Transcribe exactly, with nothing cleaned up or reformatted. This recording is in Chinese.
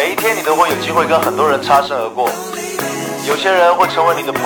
每一天你都会有机会跟很多人擦身而过，有些人会成为你的朋